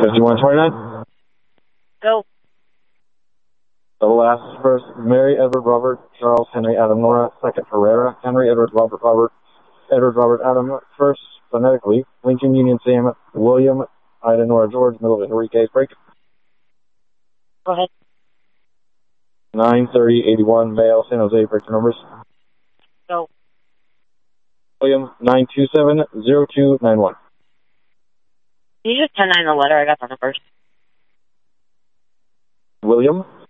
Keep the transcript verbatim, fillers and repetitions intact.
fifty-one twenty-nine. Go. Double last first, Mary, Edward, Robert, Charles, Henry, Adam, Nora. Second, Herrera, Henry, Edward, Robert, Robert, Edward, Robert, Adam. First, phonetically, Lincoln, Union, Sam, William, Ida, Nora, George, middle, Enrique, break. Go ahead. nine thirty eighty-one, male, San Jose, break the numbers. Go. William, nine two seven zero two nine one. Can you just ten nine the letter? I got the numbers. William,